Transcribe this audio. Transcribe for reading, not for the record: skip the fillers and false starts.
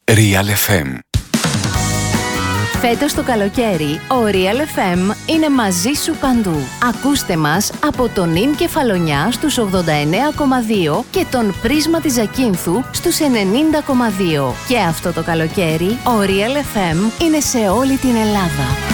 Real FM. Φέτος το καλοκαίρι, ο Real FM είναι μαζί σου παντού. Ακούστε μας από τον Ιν Κεφαλονιά στους 89,2 και τον Πρίσμα της Ζακίνθου στους 90,2. Και αυτό το καλοκαίρι, ο Real FM είναι σε όλη την Ελλάδα.